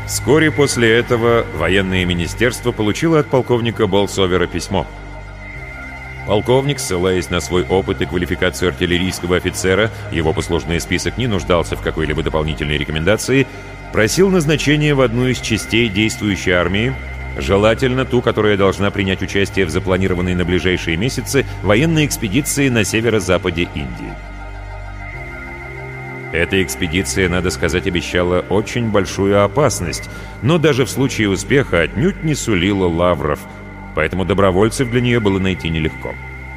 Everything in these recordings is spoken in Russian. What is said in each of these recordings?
Вскоре после этого военное министерство получило от полковника Болсовера письмо. Полковник, ссылаясь на свой опыт и квалификацию артиллерийского офицера, его послужной список не нуждался в какой-либо дополнительной рекомендации, просил назначения в одну из частей действующей армии, желательно ту, которая должна принять участие в запланированной на ближайшие месяцы военной экспедиции на северо-западе Индии. Эта экспедиция, надо сказать, обещала очень большую опасность, но даже в случае успеха отнюдь не сулила лавров, поэтому добровольцев для нее было найти нелегко.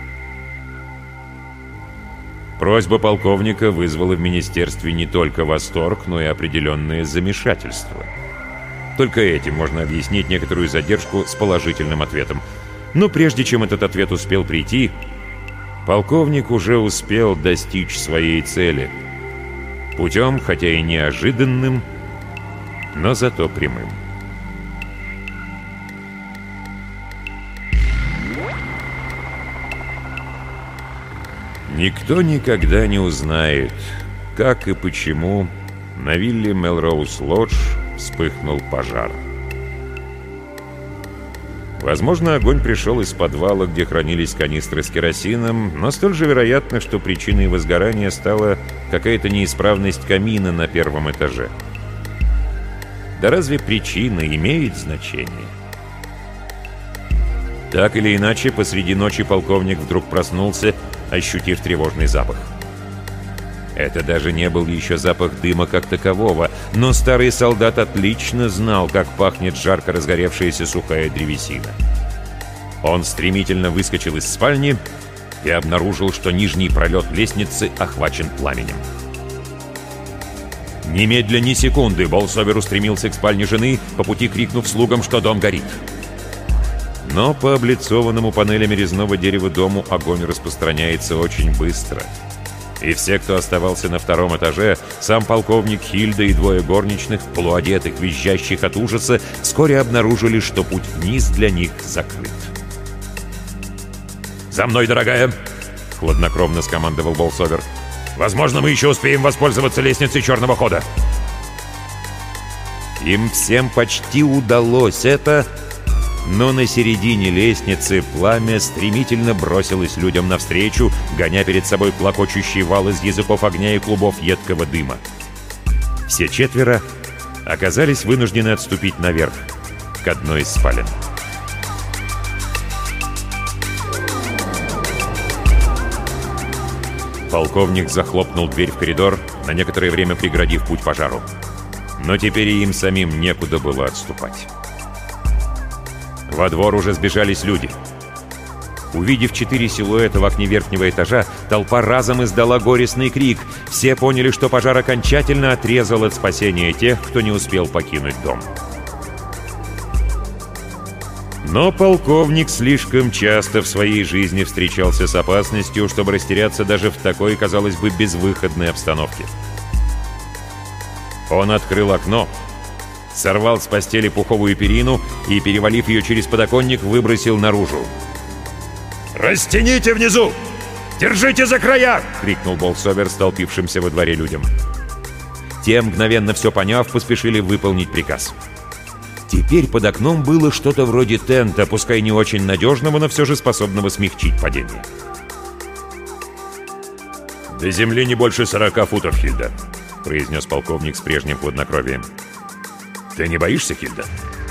Просьба полковника вызвала в министерстве не только восторг, но и определенное замешательство. Только этим можно объяснить некоторую задержку с положительным ответом. Но прежде чем этот ответ успел прийти, полковник уже успел достичь своей цели. Путем, хотя и неожиданным, но зато прямым. Никто никогда не узнает, как и почему на вилле Мелроуз-Лодж вспыхнул пожар. Возможно, огонь пришел из подвала, где хранились канистры с керосином, но столь же вероятно, что причиной возгорания стала какая-то неисправность камина на первом этаже. Да разве причина имеет значение? Так или иначе, посреди ночи полковник вдруг проснулся, ощутив тревожный запах. Это даже не был еще запах дыма как такового, но старый солдат отлично знал, как пахнет жарко разгоревшаяся сухая древесина. Он стремительно выскочил из спальни и обнаружил, что нижний пролет лестницы охвачен пламенем. Немедля ни секунды Болсовер устремился к спальне жены, по пути крикнув слугам, что дом горит. Но по облицованному панелями резного дерева дому огонь распространяется очень быстро. И все, кто оставался на втором этаже, сам полковник Хильда и двое горничных, полуодетых, визжащих от ужаса, вскоре обнаружили, что путь вниз для них закрыт. «За мной, дорогая!» — хладнокровно скомандовал Болсовер. «Возможно, мы еще успеем воспользоваться лестницей черного хода!» Им всем почти удалось это, но на середине лестницы пламя стремительно бросилось людям навстречу, гоня перед собой клокочущий вал из языков огня и клубов едкого дыма. Все четверо оказались вынуждены отступить наверх, к одной из спален. Полковник захлопнул дверь в коридор, на некоторое время преградив путь пожару. Но теперь и им самим некуда было отступать. Во двор уже сбежались люди. Увидев 4 силуэта в окне верхнего этажа, толпа разом издала горестный крик. Все поняли, что пожар окончательно отрезал от спасения тех, кто не успел покинуть дом. Но полковник слишком часто в своей жизни встречался с опасностью, чтобы растеряться даже в такой, казалось бы, безвыходной обстановке. Он открыл окно, сорвал с постели пуховую перину и, перевалив ее через подоконник, выбросил наружу. «Растяните внизу! Держите за края!» — крикнул Болсовер столпившимся во дворе людям. Те, мгновенно все поняв, поспешили выполнить приказ. Теперь под окном было что-то вроде тента, пускай не очень надежного, но все же способного смягчить падение. «До земли не больше 40 футов, Хильда», — произнес полковник с прежним хладнокровием. «Ты не боишься, Хильда?»